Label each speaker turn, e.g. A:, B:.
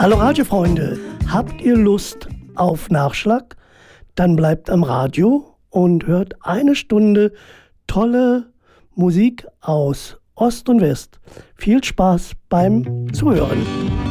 A: Hallo Radiofreunde, habt ihr Lust auf Nachschlag? Dann bleibt am Radio und hört eine Stunde tolle Musik aus Ost und West. Viel Spaß beim Zuhören.